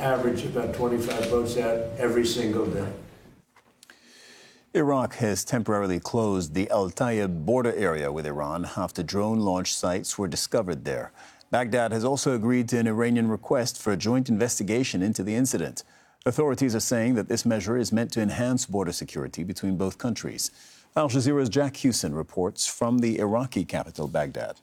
average about 25 boats out every single day. Iraq has temporarily closed the Al Tayeb border area with Iran after drone launch sites were discovered there. Baghdad has also agreed to an Iranian request for a joint investigation into the incident. Authorities are saying that this measure is meant to enhance border security between both countries. Al Jazeera's Jack Hewson reports from the Iraqi capital, Baghdad.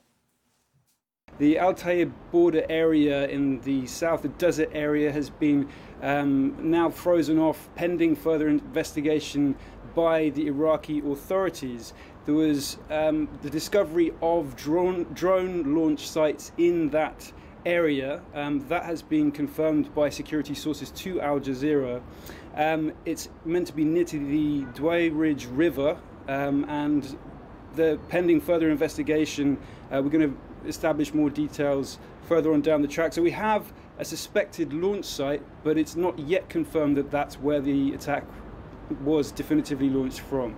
The Al Tayeb border area in the south, the desert area, has been now frozen off pending further investigation by the Iraqi authorities. There was the discovery of drone launch sites in that area. That has been confirmed by security sources to Al Jazeera. It's meant to be near to the Dway Ridge River, and the pending further investigation, we're going to establish more details further on down the track. So we have a suspected launch site, but it's not yet confirmed that that's where the attack was definitively launched from.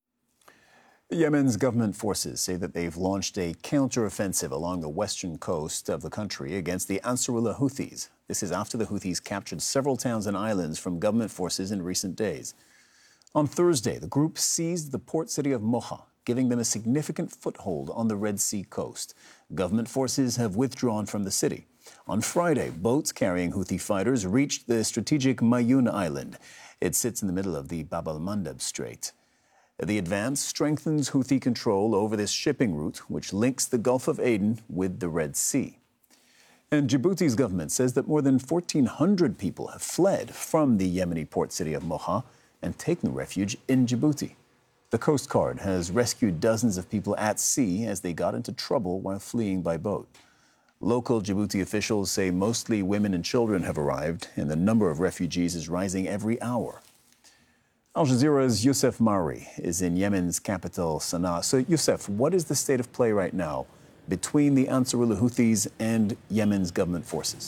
Yemen's government forces say that they've launched a counter-offensive along the western coast of the country against the Ansarullah Houthis. This is after the Houthis captured several towns and islands from government forces in recent days. On Thursday, the group seized the port city of Mocha, giving them a significant foothold on the Red Sea coast. Government forces have withdrawn from the city. On Friday, boats carrying Houthi fighters reached the strategic Mayun Island. It sits in the middle of the Bab al-Mandab Strait. The advance strengthens Houthi control over this shipping route, which links the Gulf of Aden with the Red Sea. And Djibouti's government says that more than 1,400 people have fled from the Yemeni port city of Mocha and taken refuge in Djibouti. The Coast Guard has rescued dozens of people at sea as they got into trouble while fleeing by boat. Local Djibouti officials say mostly women and children have arrived, and the number of refugees is rising every hour. Al Jazeera's Youssef Mauri is in Yemen's capital, Sana'a. So, Youssef, what is the state of play right now between the Ansarullah Houthis and Yemen's government forces?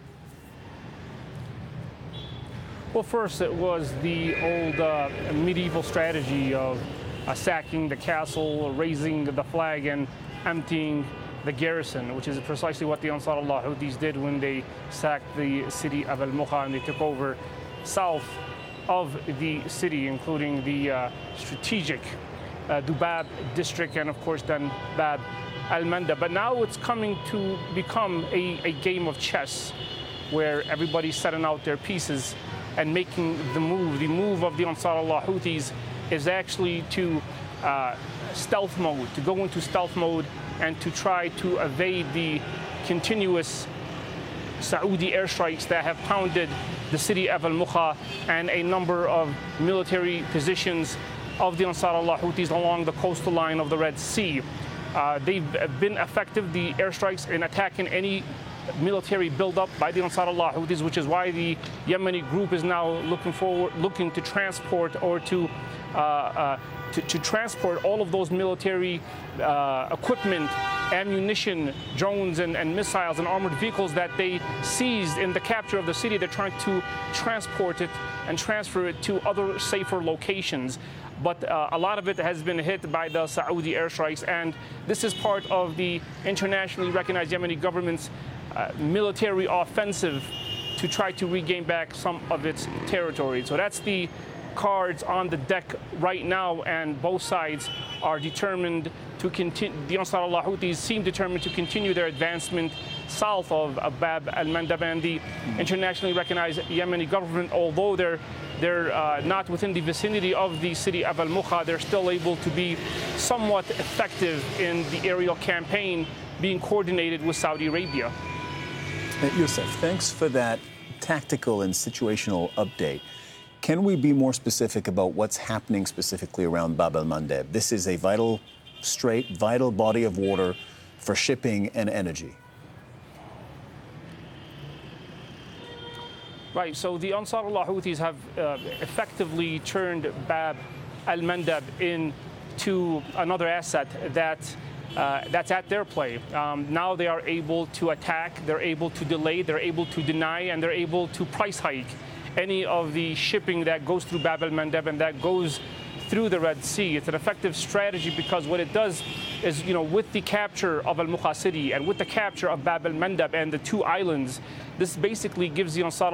Well, first, it was the old medieval strategy of sacking the castle, raising the flag, and emptying the garrison, which is precisely what the Ansarullah Houthis did when they sacked the city of Al-Mocha and they took over south of the city, including the strategic Dubab district and, of course, then Bab al-Mandab. But now it's coming to become a game of chess where everybody's setting out their pieces and making the move. The move of the Ansarullah Houthis is actually to stealth mode, to go into stealth mode and to try to evade the continuous Saudi airstrikes that have pounded the city of Al-Mocha and a number of military positions of the Ansarullah Houthis along the coastal line of the Red Sea. They've been effective, the airstrikes, in attacking any military buildup by the Ansarullah Houthis, which is why the Yemeni group is now looking to transport or to transport all of those military equipment, ammunition, drones, and missiles and armored vehicles that they seized in the capture of the city. They're trying to transport it and transfer it to other safer locations. But a lot of it has been hit by the Saudi airstrikes, and this is part of the internationally recognized Yemeni government's military offensive to try to regain back some of its territory. So that's the cards on the deck right now, and both sides are determined to continue. The Ansarullah Houthis seem determined to continue their advancement south of Bab al-Mandab, and the internationally recognized Yemeni government, although they're not within the vicinity of the city of Al-Mocha, they're still able to be somewhat effective in the aerial campaign being coordinated with Saudi Arabia. Youssef, thanks for that tactical and situational update. Can we be more specific about what's happening specifically around Bab al-Mandab? This is a vital strait, vital body of water for shipping and energy. Right, so the Ansarullah Houthis have effectively turned Bab al-Mandab into another asset that's at their play. Now they are able to attack, they're able to delay, they're able to deny, and they're able to price hike any of the shipping that goes through Bab al-Mandab and that goes through the Red Sea. It's an effective strategy because what it does is, with the capture of Al-Mocha city and with the capture of Bab al-Mandab and the two islands, this basically gives the Ansar